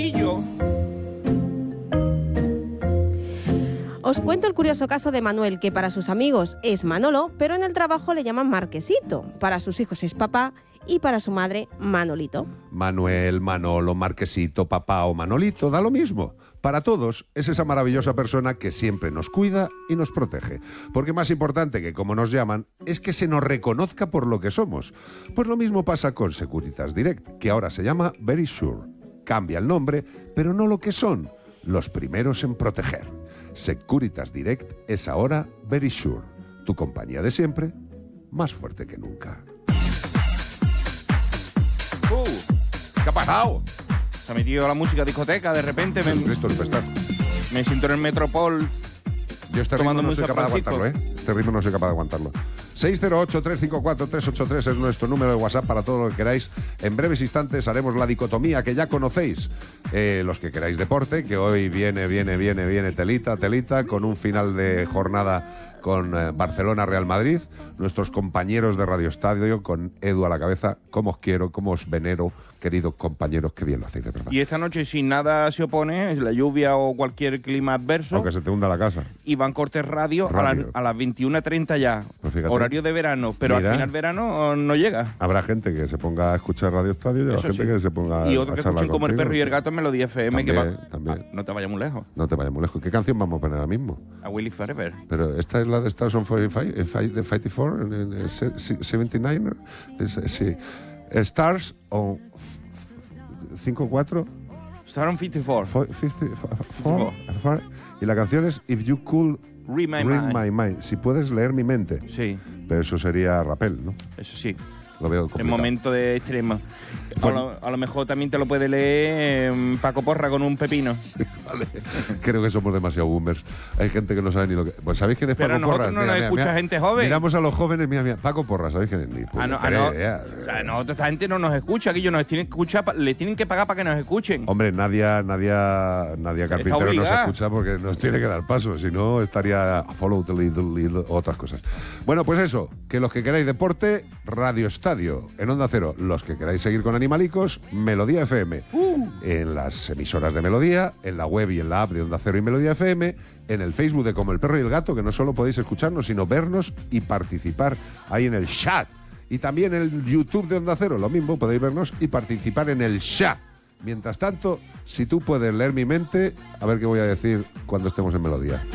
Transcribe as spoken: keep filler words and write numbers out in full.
Y yo... Os cuento el curioso caso de Manuel, que para sus amigos es Manolo, pero en el trabajo le llaman Marquesito. Para sus hijos es papá y para su madre Manolito. Manuel, Manolo, Marquesito, papá o Manolito, da lo mismo. Para todos es esa maravillosa persona que siempre nos cuida y nos protege. Porque más importante que cómo nos llaman es que se nos reconozca por lo que somos. Pues lo mismo pasa con Securitas Direct, que ahora se llama Verisure. Cambia el nombre, pero no lo que son, los primeros en proteger. Securitas Direct es ahora Verisure, tu compañía de siempre, más fuerte que nunca. Uh, ¿Qué ha pasado? se ha metido la música discoteca, de repente me, Jesucristo Superstar. me siento en el Metropol. Yo este ritmo no soy capaz de aguantarlo, ¿eh? Este ritmo no soy capaz de aguantarlo. seis cero ocho, tres cinco cuatro, tres ocho tres es nuestro número de WhatsApp para todo lo que queráis. En breves instantes haremos la dicotomía que ya conocéis. Eh, los que queráis deporte, que hoy viene, viene, viene, viene telita, telita, con un final de jornada con eh, Barcelona-Real Madrid. Nuestros compañeros de Radio Estadio, con Edu a la cabeza. Cómo os quiero, cómo os venero, queridos compañeros, qué bien lo hacéis de verdad. Y esta noche, si nada se opone, la lluvia o cualquier clima adverso, Aunque se te hunda la casa. y van cortes radio, Radio. A, la- a las veintiuna treinta ya. Pues fíjate. Horario de verano, pero Mira. al final verano no llega. Habrá gente que se ponga a escuchar Radio Estadio y habrá Eso gente sí. que se ponga Y a otros que charlar escuchen como el contigo. perro y el gato en Melodía F M. que También, va, también. Ah, no te vayas muy lejos. No te vayas muy lejos. ¿Qué canción vamos a poner ahora mismo? A Willy Forever. Pero esta es la de Stars on cuarenta y cinco, eh, de cuarenta y cuatro, en el se- se- setenta y nueve, es- es- sí. Stars on cincuenta y cuatro, Star on cincuenta y cuatro. fo- cincuenta y cuatro, y la canción es If You Could Read My Read Mind. My Mind, si puedes leer mi mente. Sí, Pero eso sería rapel, ¿no? eso sí. Lo veo En complicado. momento de extremo. A lo, a lo mejor también te lo puede leer eh, Paco Porra con un pepino. Sí, vale. Creo que somos demasiado boomers. Hay gente que no sabe ni lo que... Pues ¿sabéis quién es Pero Paco nosotros Porras? no nos escucha gente joven. Miramos a los jóvenes, mira, mira. Paco Porras, ¿sabéis quién es? Ni Ah, no, ah, puñetera no. idea. A nosotros esta gente no nos escucha, aquí ellos nos tienen que escuchar, pa- le tienen que pagar para que nos escuchen. Hombre, Nadia, Nadia, Nadia Carpintero no se obligada. escucha porque nos tiene que dar paso, si no estaría a follow the lead, lead, otras cosas. Bueno, pues eso, que los que queráis deporte, Radio Estadio, en Onda Cero. Los que queráis seguir con Animalicos, Melodía F M. Uh. En las emisoras de Melodía, en la web y en la app de Onda Cero y Melodía F M, en el Facebook de Como el Perro y el Gato, que no solo podéis escucharnos, sino vernos y participar ahí en el chat. Y también en el YouTube de Onda Cero, lo mismo, podéis vernos y participar en el chat. Mientras tanto, si tú puedes leer mi mente, a ver qué voy a decir cuando estemos en Melodía.